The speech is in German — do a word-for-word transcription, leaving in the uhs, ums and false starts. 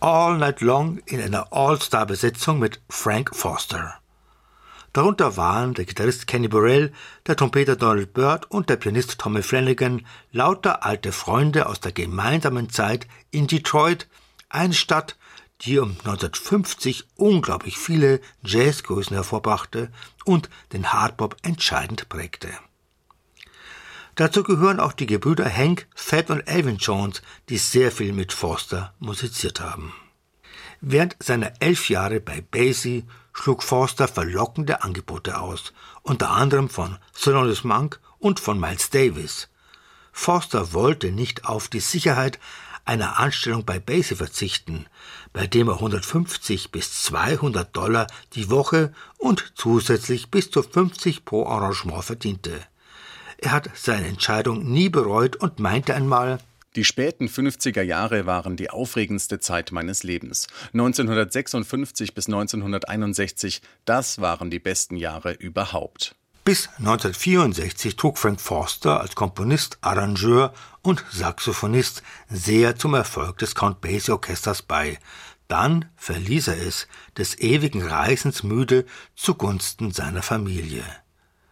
All Night Long in einer All-Star-Besetzung mit Frank Foster. Darunter waren der Gitarrist Kenny Burrell, der Trompeter Donald Byrd und der Pianist Tommy Flanagan, lauter alte Freunde aus der gemeinsamen Zeit in Detroit, eine Stadt, die um neunzehnhundertfünfzig unglaublich viele Jazzgrößen hervorbrachte und den Hardbop entscheidend prägte. Dazu gehören auch die Gebrüder Hank, Thad und Elvin Jones, die sehr viel mit Foster musiziert haben. Während seiner elf Jahre bei Basie schlug Foster verlockende Angebote aus, unter anderem von Thelonious Monk und von Miles Davis. Foster wollte nicht auf die Sicherheit einer Anstellung bei Basie verzichten, bei dem er hundertfünfzig bis zweihundert Dollar die Woche und zusätzlich bis zu fünfzig pro Arrangement verdiente. Er hat seine Entscheidung nie bereut und meinte einmal: Die späten fünfziger Jahre waren die aufregendste Zeit meines Lebens. neunzehnhundertsechsundfünfzig bis neunzehnhunderteinundsechzig, das waren die besten Jahre überhaupt. Bis neunzehnhundertvierundsechzig trug Frank Foster als Komponist, Arrangeur und Saxophonist sehr zum Erfolg des Count Basie Orchesters bei. Dann verließ er es, des ewigen Reisens müde, zugunsten seiner Familie.